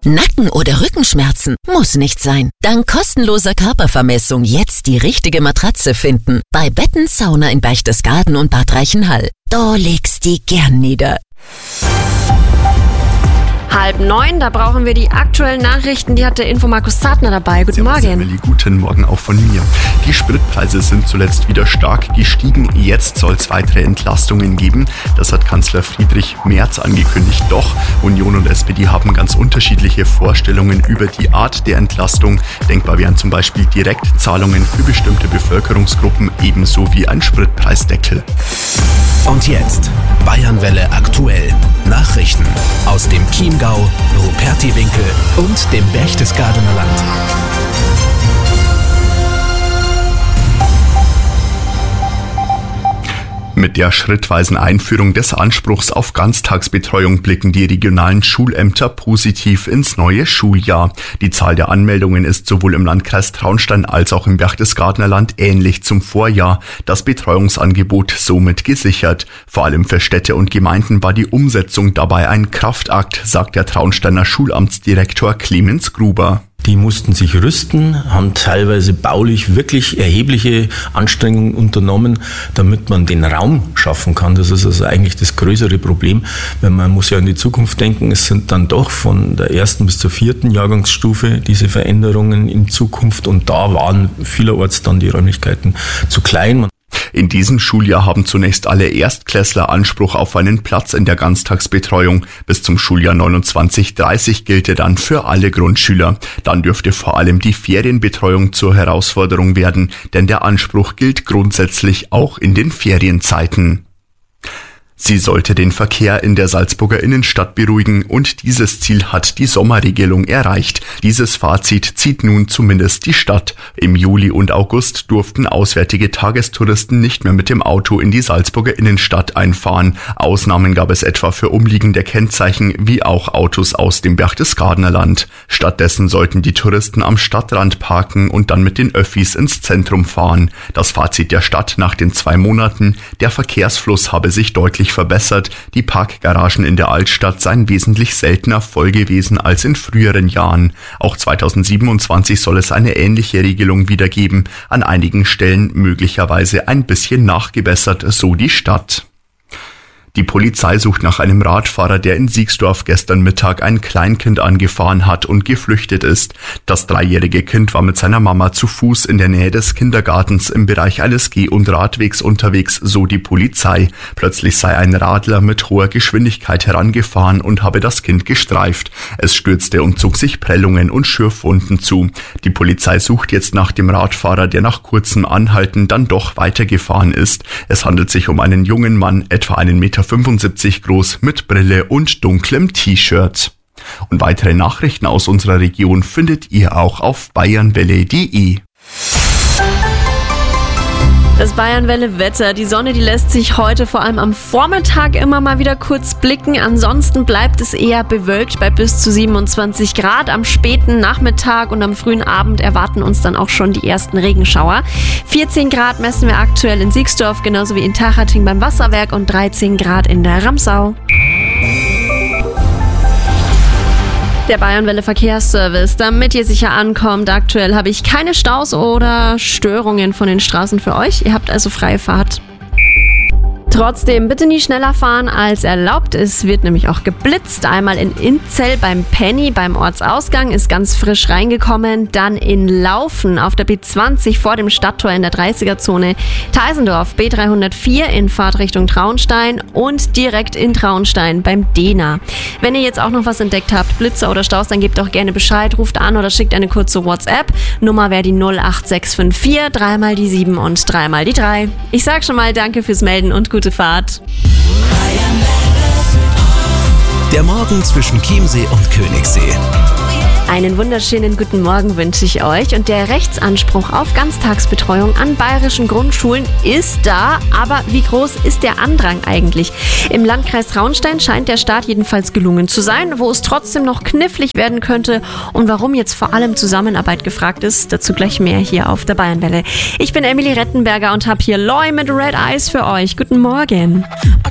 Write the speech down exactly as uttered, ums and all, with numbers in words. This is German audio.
Nacken- oder Rückenschmerzen? Muss nicht sein. Dank kostenloser Körpervermessung jetzt die richtige Matratze finden. Bei Betten Sauna in Berchtesgaden und Bad Reichenhall. Da legst die gern nieder. Halb neun, da brauchen wir die aktuellen Nachrichten. Die hat der Info Markus Zartner dabei. Guten Servus, Morgen. Emily, guten Morgen auch von mir. Die Spritpreise sind zuletzt wieder stark gestiegen. Jetzt soll es weitere Entlastungen geben. Das hat Kanzler Friedrich Merz angekündigt. Doch Union und S P D haben ganz unterschiedliche Vorstellungen über die Art der Entlastung. Denkbar wären zum Beispiel Direktzahlungen für bestimmte Bevölkerungsgruppen, ebenso wie ein Spritpreisdeckel. Und jetzt Bayernwelle aktuell. Nachrichten aus dem Chiemgau, Rupertiwinkel und dem Berchtesgadener Land. Mit der schrittweisen Einführung des Anspruchs auf Ganztagsbetreuung blicken die regionalen Schulämter positiv ins neue Schuljahr. Die Zahl der Anmeldungen ist sowohl im Landkreis Traunstein als auch im Berchtesgadener Land ähnlich zum Vorjahr. Das Betreuungsangebot somit gesichert. Vor allem für Städte und Gemeinden war die Umsetzung dabei ein Kraftakt, sagt der Traunsteiner Schulamtsdirektor Clemens Gruber. Die mussten sich rüsten, haben teilweise baulich wirklich erhebliche Anstrengungen unternommen, damit man den Raum schaffen kann. Das ist also eigentlich das größere Problem, weil man muss ja in die Zukunft denken. Es sind dann doch von der ersten bis zur vierten Jahrgangsstufe diese Veränderungen in Zukunft und da waren vielerorts dann die Räumlichkeiten zu klein. In diesem Schuljahr haben zunächst alle Erstklässler Anspruch auf einen Platz in der Ganztagsbetreuung. Bis zum Schuljahr neunundzwanzig dreißig gilt er dann für alle Grundschüler. Dann dürfte vor allem die Ferienbetreuung zur Herausforderung werden, denn der Anspruch gilt grundsätzlich auch in den Ferienzeiten. Sie sollte den Verkehr in der Salzburger Innenstadt beruhigen und dieses Ziel hat die Sommerregelung erreicht. Dieses Fazit zieht nun zumindest die Stadt. Im Juli und August durften auswärtige Tagestouristen nicht mehr mit dem Auto in die Salzburger Innenstadt einfahren. Ausnahmen gab es etwa für umliegende Kennzeichen wie auch Autos aus dem Berchtesgadener Land. Stattdessen sollten die Touristen am Stadtrand parken und dann mit den Öffis ins Zentrum fahren. Das Fazit der Stadt nach den zwei Monaten: Der Verkehrsfluss habe sich deutlich verbessert. Die Parkgaragen in der Altstadt seien wesentlich seltener voll gewesen als in früheren Jahren. Auch zweitausendsiebenundzwanzig soll es eine ähnliche Regelung wieder geben. An einigen Stellen möglicherweise ein bisschen nachgebessert, so die Stadt. Die Polizei sucht nach einem Radfahrer, der in Siegsdorf gestern Mittag ein Kleinkind angefahren hat und geflüchtet ist. Das dreijährige Kind war mit seiner Mama zu Fuß in der Nähe des Kindergartens im Bereich eines Geh- und Radwegs unterwegs, so die Polizei. Plötzlich sei ein Radler mit hoher Geschwindigkeit herangefahren und habe das Kind gestreift. Es stürzte und zog sich Prellungen und Schürfwunden zu. Die Polizei sucht jetzt nach dem Radfahrer, der nach kurzem Anhalten dann doch weitergefahren ist. Es handelt sich um einen jungen Mann, etwa einen Meter fünfundsiebzig groß, mit Brille und dunklem T-Shirt. Und weitere Nachrichten aus unserer Region findet ihr auch auf bayernwelle punkt de. Das Bayernwelle-Wetter. Die Sonne, die lässt sich heute vor allem am Vormittag immer mal wieder kurz blicken. Ansonsten bleibt es eher bewölkt bei bis zu siebenundzwanzig Grad. Am späten Nachmittag und am frühen Abend erwarten uns dann auch schon die ersten Regenschauer. vierzehn Grad messen wir aktuell in Siegsdorf, genauso wie in Tachating beim Wasserwerk und dreizehn Grad in der Ramsau. Der Bayernwelle Verkehrsservice, damit ihr sicher ankommt. Aktuell habe ich keine Staus oder Störungen von den Straßen für euch. Ihr habt also freie Fahrt. Trotzdem bitte nie schneller fahren als erlaubt. Es wird nämlich auch geblitzt. Einmal in Inzell beim Penny beim Ortsausgang ist ganz frisch reingekommen. Dann in Laufen auf der B zwanzig vor dem Stadttor in der dreißiger-Zone. Teisendorf B dreihundertvier in Fahrtrichtung Traunstein und direkt in Traunstein beim Dena. Wenn ihr jetzt auch noch was entdeckt habt, Blitzer oder Staus, dann gebt doch gerne Bescheid, ruft an oder schickt eine kurze WhatsApp. Nummer wäre die null acht sechs fünf vier, dreimal die sieben und dreimal die drei. Ich sag schon mal danke fürs Melden und gute Fahrt. Der Morgen zwischen Chiemsee und Königssee. Einen wunderschönen guten Morgen wünsche ich euch. Und der Rechtsanspruch auf Ganztagsbetreuung an bayerischen Grundschulen ist da. Aber wie groß ist der Andrang eigentlich? Im Landkreis Traunstein scheint der Start jedenfalls gelungen zu sein. Wo es trotzdem noch knifflig werden könnte und warum jetzt vor allem Zusammenarbeit gefragt ist, dazu gleich mehr hier auf der Bayernwelle. Ich bin Emily Rettenberger und habe hier Loy mit Red Eyes für euch. Guten Morgen.